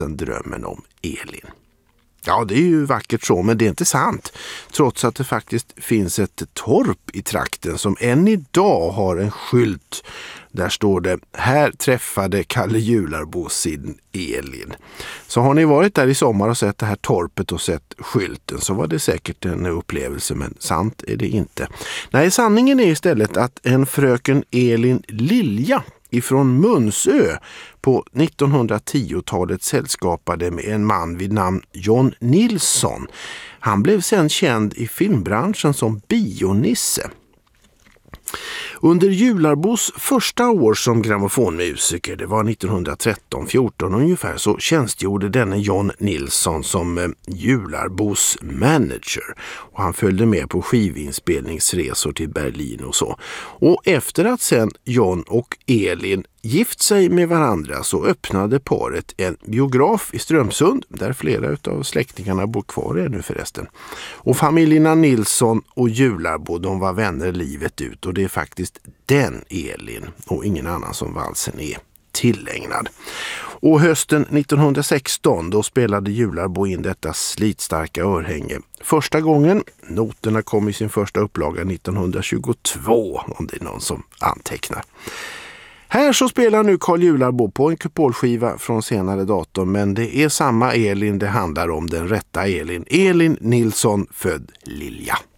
drömmen om Elin. Ja, det är ju vackert så, men det är inte sant. Trots att det faktiskt finns ett torp i trakten som än idag har en skylt. Där står det: här träffade Kalle Jularbo sin Elin. Så har ni varit där i sommar och sett det här torpet och sett skylten, så var det säkert en upplevelse, men sant är det inte. Nej, sanningen är istället att en fröken Elin Lilja ifrån Munsö på 1910-talet sällskapade med en man vid namn John Nilsson. Han blev sen känd i filmbranschen som Bionisse. Under Jularbos första år som grammofonmusiker, det var 1913-14 ungefär, så tjänstgjorde denne John Nilsson som Jularbos manager. Och han följde med på skivinspelningsresor till Berlin och så. Och efter att sen John och Elin gift sig med varandra så öppnade paret en biograf i Strömsund, där flera av släktingarna bor kvar ännu förresten. Och familjerna Nilsson och Jularbo, de var vänner livet ut, och det är faktiskt den Elin och ingen annan som valsen är tillägnad. Och hösten 1916 då spelade Jularbo in detta slitstarka örhänge första gången. Noterna kom i sin första upplaga 1922, om det är någon som antecknar. Här så spelar nu Carl Jularbo på en kupolskiva från senare datum, men det är samma Elin det handlar om, den rätta Elin. Elin Nilsson, född Lilja.